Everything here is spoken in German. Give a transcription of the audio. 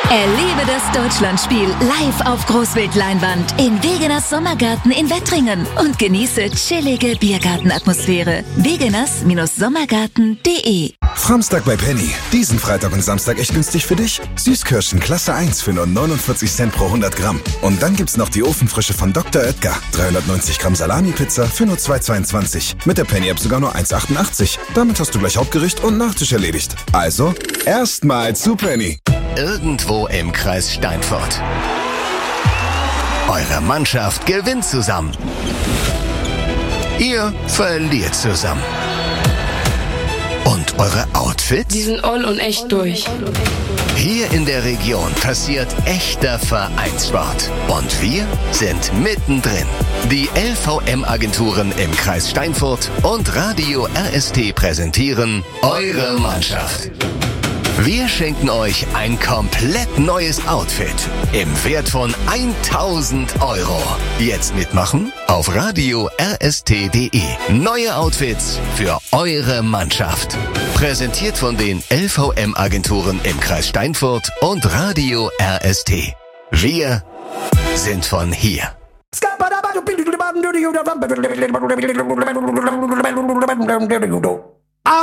Erlebe das Deutschlandspiel live auf Großbildleinwand in Wegeners Sommergarten in Wettringen und genieße chillige Biergartenatmosphäre. wegeners-sommergarten.de. Framstag bei Penny. Diesen Freitag und Samstag echt günstig für dich. Süßkirschen Klasse 1 für nur 49 Cent pro 100 Gramm. Und dann gibt's noch die Ofenfrische von Dr. Oetker. 390 Gramm Salami-Pizza für nur 2,22. Mit der Penny-App sogar nur 1,88. Damit hast du gleich Hauptgericht und Nachtisch erledigt. Also, erstmal zu Penny. Irgendwo im Kreis Steinfurt. Eure Mannschaft gewinnt zusammen. Ihr verliert zusammen. Und eure Outfits? Die sind all und echt durch. Hier in der Region passiert echter Vereinssport. Und wir sind mittendrin. Die LVM-Agenturen im Kreis Steinfurt und Radio RST präsentieren eure Mannschaft. Wir schenken euch ein komplett neues Outfit im Wert von 1.000 €. Jetzt mitmachen auf radio rst.de. Neue Outfits für eure Mannschaft. Präsentiert von den LVM-Agenturen im Kreis Steinfurt und Radio RST. Wir sind von hier.